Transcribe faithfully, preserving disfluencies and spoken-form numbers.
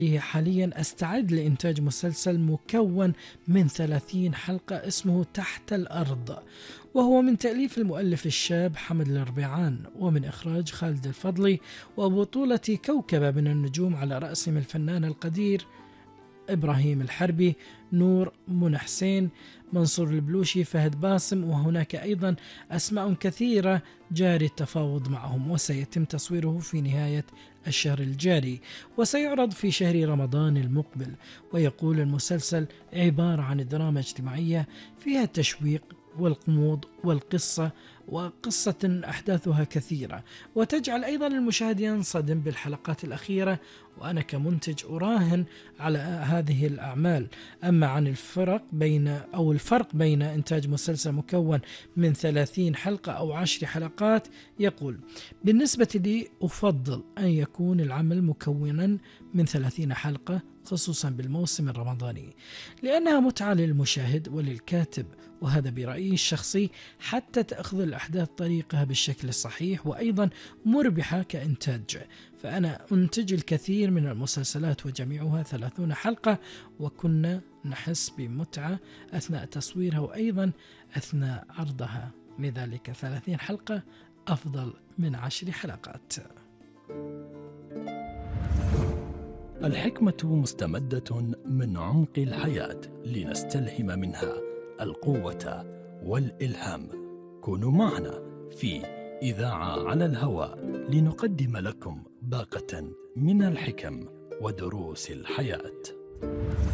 حاليا أستعد لإنتاج مسلسل مكون من ثلاثين حلقة اسمه تحت الأرض، وهو من تأليف المؤلف الشاب حمد الربيعان ومن إخراج خالد الفضلي، وبطولة كوكبة من النجوم على رأسهم الفنان القدير إبراهيم الحربي، نور، منى حسين، منصور البلوشي، فهد باسم، وهناك أيضا أسماء كثيرة جاري التفاوض معهم، وسيتم تصويره في نهاية الشهر الجاري وسيعرض في شهر رمضان المقبل. ويقول المسلسل عبارة عن دراما اجتماعية فيها التشويق والغموض والقصة، وقصة أحداثها كثيرة وتجعل أيضا المشاهد ينصدم بالحلقات الأخيرة، وأنا كمنتج أراهن على هذه الأعمال. أما عن الفرق بين أو الفرق بين إنتاج مسلسل مكون من ثلاثين حلقة أو عشر حلقات، يقول: بالنسبة لي أفضل أن يكون العمل مكونا من ثلاثين حلقة، خصوصا بالموسم الرمضاني، لأنها متعة للمشاهد وللكاتب، وهذا برأيي الشخصي، حتى تأخذ الأحداث طريقها بالشكل الصحيح، وأيضا مربحة كإنتاج. فأنا أنتج الكثير من المسلسلات وجميعها ثلاثون حلقة، وكنا نحس بمتعة أثناء تصويرها وأيضا أثناء عرضها، لذلك ثلاثين حلقة أفضل من عشر حلقات. الحكمة مستمدة من عمق الحياة لنستلهم منها القوة والإلهام. كونوا معنا في إذاعة على الهواء لنقدم لكم باقة من الحكم ودروس الحياة.